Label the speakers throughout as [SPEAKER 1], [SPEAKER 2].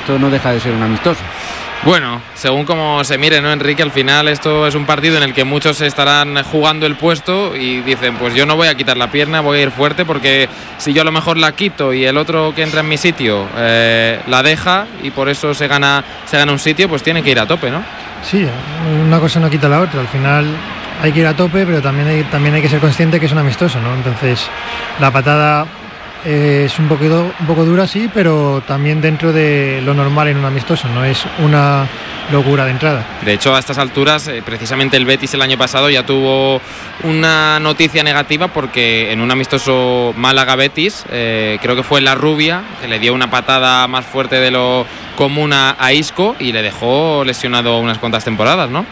[SPEAKER 1] esto no deja de ser un amistoso.
[SPEAKER 2] Bueno, según como se mire, ¿no, Enrique? Al final esto es un partido en el que muchos estarán jugando el puesto y dicen, pues yo no voy a quitar la pierna, voy a ir fuerte, porque si yo a lo mejor la quito y el otro que entra en mi sitio la deja y por eso se gana un sitio, pues tiene que ir a tope, ¿no?
[SPEAKER 3] Sí, una cosa no quita la otra. Al final hay que ir a tope, pero también hay que ser consciente que es un amistoso, ¿no? Entonces la patada es un poco dura, sí, pero también dentro de lo normal en un amistoso, no es una locura de entrada.
[SPEAKER 2] De hecho, a estas alturas, precisamente el Betis el año pasado ya tuvo una noticia negativa, porque en un amistoso Málaga-Betis, creo que fue La Rubia, que le dio una patada más fuerte de lo común a Isco y le dejó lesionado unas cuantas temporadas, ¿no?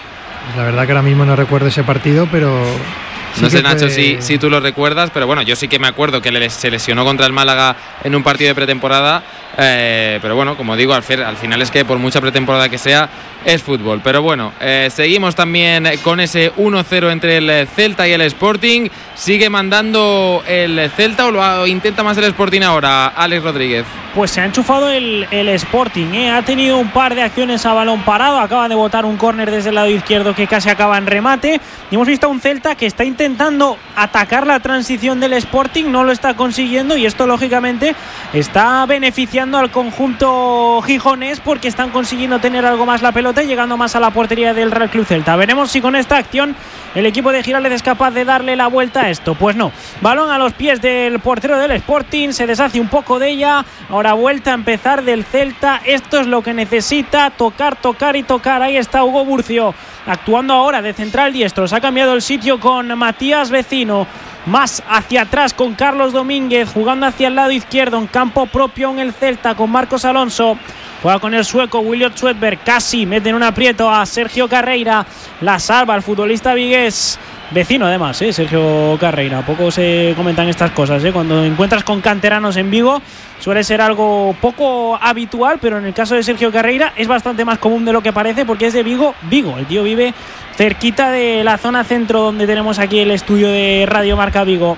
[SPEAKER 3] La verdad que ahora mismo no recuerdo ese partido, pero... Sí,
[SPEAKER 2] no sé, Nacho, si tú lo recuerdas, pero bueno, yo sí que me acuerdo que se lesionó contra el Málaga en un partido de pretemporada, pero bueno, como digo, al final es que por mucha pretemporada que sea, es fútbol. Pero bueno, seguimos también con ese 1-0 entre el Celta y el Sporting. ¿Sigue mandando el Celta o lo intenta más el Sporting ahora, Alex Rodríguez?
[SPEAKER 4] Pues se ha enchufado el Sporting, ha tenido un par de acciones a balón parado, acaba de botar un córner desde el lado izquierdo que casi acaba en remate, y hemos visto a un Celta que está intentando atacar la transición del Sporting, no lo está consiguiendo, y esto lógicamente está beneficiando al conjunto gijonés, porque están consiguiendo tener algo más la pelota y llegando más a la portería del Real Club Celta. Veremos si con esta acción el equipo de Giraldez es capaz de darle la vuelta a esto. Pues no, balón a los pies del portero del Sporting, se deshace un poco de ella, ahora vuelta a empezar del Celta. Esto es lo que necesita, tocar y tocar. Ahí está Hugo Burcio actuando ahora de central diestro, se ha cambiado el sitio con Matías Vecino, más hacia atrás con Carlos Domínguez, jugando hacia el lado izquierdo en campo propio en el Celta con Marcos Alonso. Juega con el sueco Williot Svedberg, casi mete en un aprieto a Sergio Carreira, la salva el futbolista vigués, vecino además, Sergio Carreira. Poco se comentan estas cosas, cuando encuentras con canteranos en Vigo suele ser algo poco habitual, pero en el caso de Sergio Carreira es bastante más común de lo que parece, porque es de Vigo, el tío vive cerquita de la zona centro donde tenemos aquí el estudio de Radio Marca Vigo.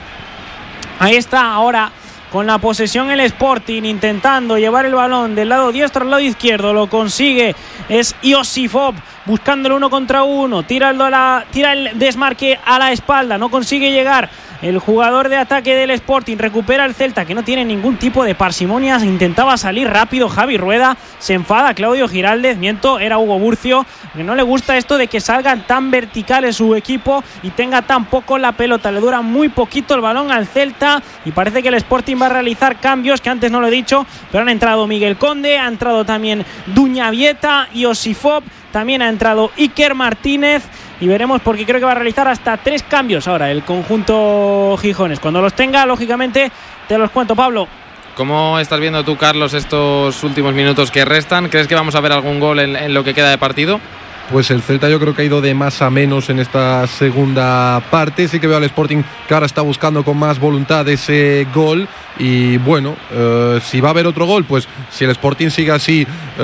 [SPEAKER 4] Ahí está ahora con la posesión el Sporting, intentando llevar el balón del lado diestro al lado izquierdo, lo consigue, es Iosifov buscando el 1 contra 1, tira el desmarque a la espalda, no consigue llegar el jugador de ataque del Sporting, recupera el Celta, que no tiene ningún tipo de parsimonia, intentaba salir rápido Javi Rueda, se enfada Claudio Giraldez, era Hugo Burcio, que no le gusta esto de que salgan tan verticales su equipo y tenga tan poco la pelota, le dura muy poquito el balón al Celta y parece que el Sporting va a realizar cambios, que antes no lo he dicho, pero han entrado Miguel Conde, ha entrado también Duñavieta, Iosifov, también ha entrado Iker Martínez, y veremos, porque creo que va a realizar hasta 3 cambios ahora el conjunto gijones. Cuando los tenga, lógicamente, te los cuento, Pablo.
[SPEAKER 2] ¿Cómo estás viendo tú, Carlos, estos últimos minutos que restan? ¿Crees que vamos a ver algún gol en lo que queda de partido?
[SPEAKER 5] Pues el Celta yo creo que ha ido de más a menos en esta segunda parte. Sí que veo al Sporting que ahora está buscando con más voluntad ese gol. Y bueno, si va a haber otro gol, pues si el Sporting sigue así,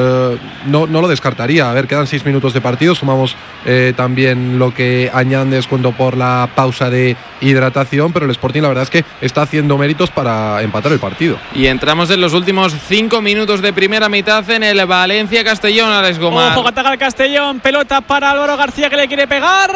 [SPEAKER 5] no lo descartaría. A ver, quedan 6 minutos de partido, sumamos también lo que añaden descuento por la pausa de hidratación, pero el Sporting la verdad es que está haciendo méritos para empatar el partido.
[SPEAKER 2] Y entramos en los últimos 5 minutos de primera mitad en el Valencia-Castellón, Alex Gomar.
[SPEAKER 6] Ojo, que ataca el Castellón, pelota para Álvaro García, que le quiere pegar,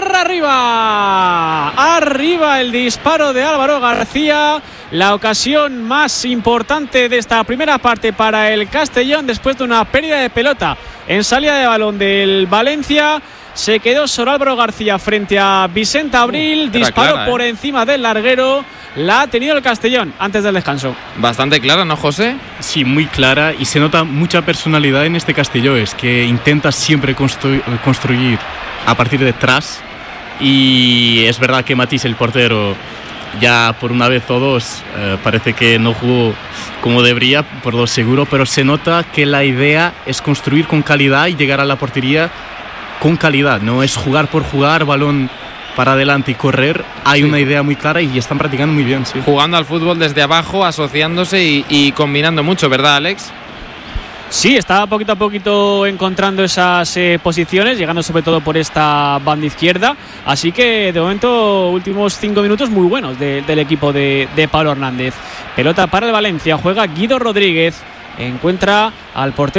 [SPEAKER 6] arriba el disparo de Álvaro García. La ocasión más importante de esta primera parte para el Castellón, después de una pérdida de pelota en salida de balón del Valencia. Se quedó solo Álvaro García frente a Vicente Abril, disparó clara, por encima del larguero. La ha tenido el Castellón antes del descanso.
[SPEAKER 2] Bastante clara, ¿no, José?
[SPEAKER 7] Sí, muy clara, y se nota mucha personalidad en este Castellón, es que intenta siempre construir a partir de atrás, y es verdad que Matisse, el portero, ya por una vez o dos parece que no jugó como debería, por lo seguro, pero se nota que la idea es construir con calidad y llegar a la portería con calidad, no es jugar por jugar, balón para adelante y correr. Hay una idea muy clara y están practicando muy bien, sí.
[SPEAKER 2] Jugando al fútbol desde abajo, asociándose y combinando mucho, ¿verdad, Alex?
[SPEAKER 6] Sí, está poquito a poquito encontrando esas posiciones, llegando sobre todo por esta banda izquierda. Así que de momento, últimos 5 minutos muy buenos del equipo de Pablo Hernández. Pelota para el Valencia, juega Guido Rodríguez, encuentra al portero